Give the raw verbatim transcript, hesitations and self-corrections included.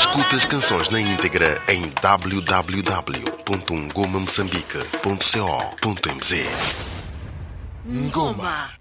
Escuta as canções na íntegra em w w w ponto ngoma moçambique ponto co ponto m z. Ngoma.